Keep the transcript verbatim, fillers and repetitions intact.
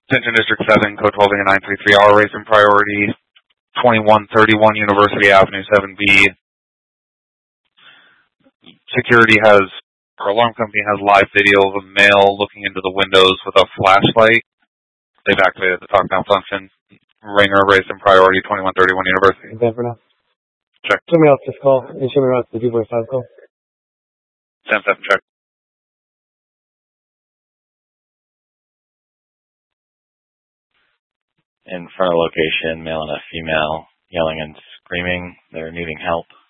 Attention District seven, code holding a nine three three R, racing priority, twenty-one thirty-one University Avenue seven B. Security has, our alarm company has live video of a male looking into the windows with a flashlight. They've activated the talk down function. Ringer, racing priority, twenty-one thirty-one University. Okay, for now. Check. Show me off this call and show me around the two forty-five call. Sam seven, check. In front of location, male and a female yelling and screaming. They're needing help.